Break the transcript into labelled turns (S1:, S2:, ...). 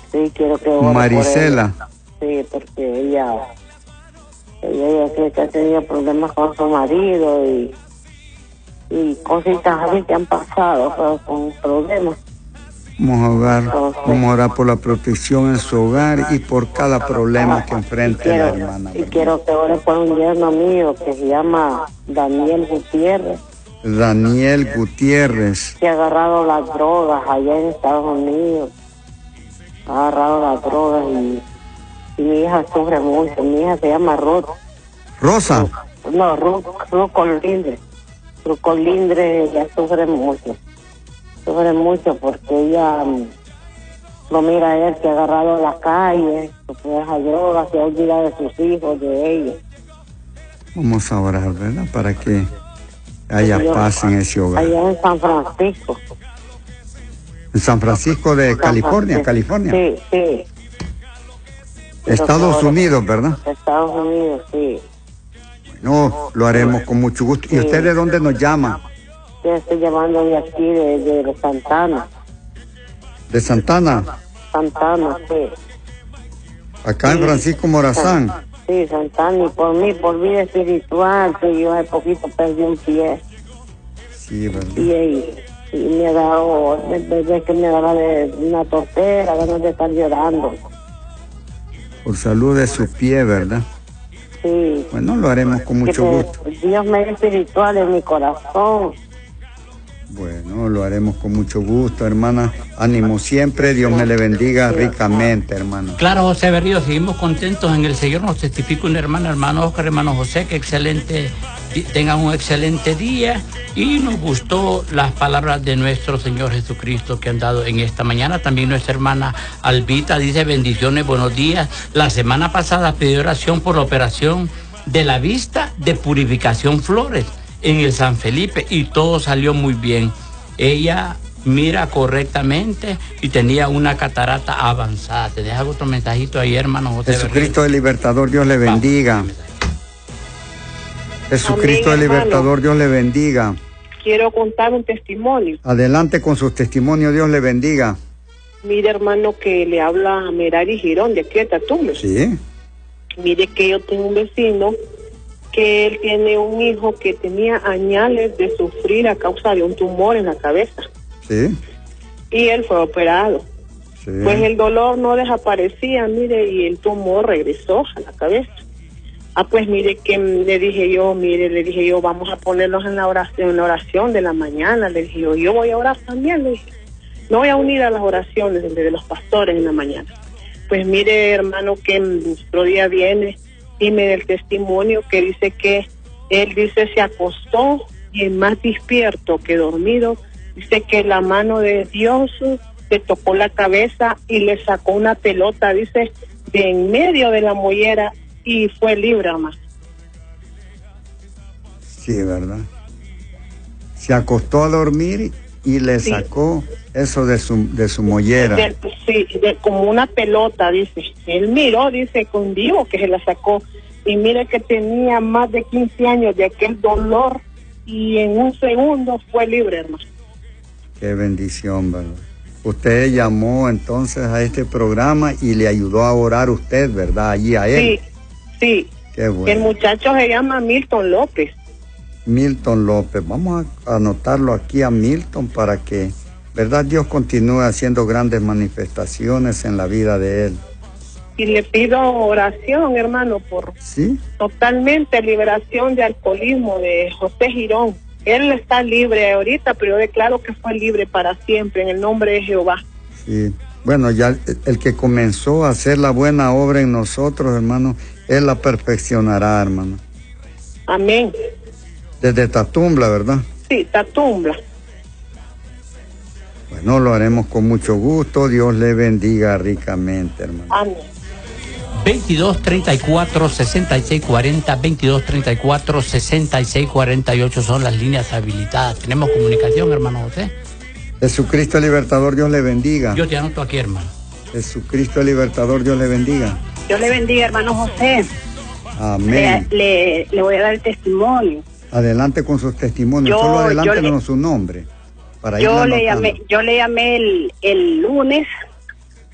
S1: Sí, quiero que ore
S2: Marisela.
S1: por ella. Sí, porque ella cree que ha tenido problemas con su marido y cositas así que han pasado, pero con problemas.
S2: Vamos a orar por la protección en su hogar y por cada problema que enfrente la hermana.
S1: Y quiero que ore por un yerno mío que se llama Daniel Gutiérrez.
S2: Daniel Gutiérrez.
S1: Que ha agarrado las drogas allá en Estados Unidos. Ha agarrado las drogas y mi hija sufre mucho. Mi hija se llama Ruth.
S2: ¿Rosa?
S1: No, Ruth Colindre. Ruth Colindre, ella sufre mucho. Sufre mucho porque ella lo mira a él que ha agarrado la calle, que deja drogas, se olvida de sus hijos, de ella.
S2: Vamos a orar, ¿verdad? Para que haya paz en ese hogar.
S1: Allá en San Francisco.
S2: ¿En San Francisco de California? ¿California?
S1: Sí, sí.
S2: Estados Unidos, ¿verdad?
S1: Estados Unidos, sí.
S2: No, lo haremos con mucho gusto. ¿Y usted de dónde nos llama?
S1: Yo estoy llamando de aquí, de Santana.
S2: ¿De Santana?
S1: Santana, sí.
S2: Acá en Francisco Morazán.
S1: Sí, Santana, y por mí, por vida espiritual, que yo hace poquito perdí un pie.
S2: Sí, ¿verdad?
S1: Y me ha dado, desde que me daba de una tortera, ganas de estar llorando.
S2: Por salud de su pie, ¿verdad?
S1: Sí.
S2: Bueno, lo haremos con mucho gusto.
S1: Dios me dé espiritual en mi corazón.
S2: Bueno, lo haremos con mucho gusto, hermana. Ánimo siempre, Dios me le bendiga ricamente, hermano.
S3: Claro, José Berrío, seguimos contentos en el Señor. Nos testifica un hermano Oscar, hermano José, que excelente, tengan un excelente día. Y nos gustó las palabras de nuestro Señor Jesucristo que han dado en esta mañana. También nuestra hermana Albita dice bendiciones, buenos días. La semana pasada pidió oración por la operación de la vista de Purificación Flores en el San Felipe y todo salió muy bien. Ella mira correctamente y tenía una catarata avanzada. ¿Te deja otro mensajito ahí, hermano José?
S2: Jesucristo el Libertador, Dios le bendiga. Jesucristo el Libertador, Dios le bendiga.
S4: Quiero contar un testimonio.
S2: Adelante con sus testimonios, Dios le bendiga.
S4: Mire, hermano, que le habla a Merari Girón de aquí de Tatumbla.
S2: Sí.
S4: Mire que yo tengo un vecino que él tiene un hijo que tenía añales de sufrir a causa de un tumor en la cabeza.
S2: Sí.
S4: Y él fue operado.
S2: Sí.
S4: Pues el dolor no desaparecía, mire, y el tumor regresó a la cabeza. Pues mire que le dije yo, vamos a ponerlos en la oración de la mañana. Le dije yo voy a orar también, le dije. No voy a unir a las oraciones de los pastores en la mañana. Pues mire, hermano, que otro día viene y me da el testimonio que dice que él se acostó y más despierto que dormido, dice que la mano de Dios le tocó la cabeza y le sacó una pelota, dice, de en medio de la mollera y fue libre, hermano.
S2: Sí, ¿verdad? Se acostó a dormir y le sacó eso de su mollera.
S4: Como una pelota, dice. Él miró, dice, con Dios que se la sacó. Y mire que tenía más de 15 años de aquel dolor y en un segundo fue libre, hermano.
S2: Qué bendición, ¿verdad? Usted llamó entonces a este programa y le ayudó a orar usted, ¿verdad? Allí a él.
S4: Sí.
S2: Qué bueno.
S4: El muchacho se llama Milton López.
S2: Milton López. Vamos a anotarlo aquí a Milton para que, ¿verdad? Dios continúe haciendo grandes manifestaciones en la vida de él.
S4: Y le pido oración, hermano, por totalmente liberación de alcoholismo de José Girón. Él está libre ahorita, pero yo declaro que fue libre para siempre en el nombre de Jehová.
S2: Sí. Bueno, ya el que comenzó a hacer la buena obra en nosotros, hermano, Él la perfeccionará, hermano.
S4: Amén.
S2: Desde Tatumbla, ¿verdad?
S4: Sí, Tatumbla.
S2: Bueno, lo haremos con mucho gusto. Dios le bendiga ricamente, hermano.
S4: Amén.
S3: 2234-6640, 2234-6648 son las líneas habilitadas. ¿Tenemos comunicación, hermano José?
S2: Jesucristo el Libertador, Dios le bendiga.
S3: Yo te anoto aquí, hermano.
S2: Jesucristo el Libertador, Dios le bendiga.
S5: Dios le bendiga, hermano José.
S2: Amén.
S5: Le voy a dar el testimonio.
S2: Adelante con sus testimonios. Solo adelántenos su nombre. Para
S5: yo le llamé el lunes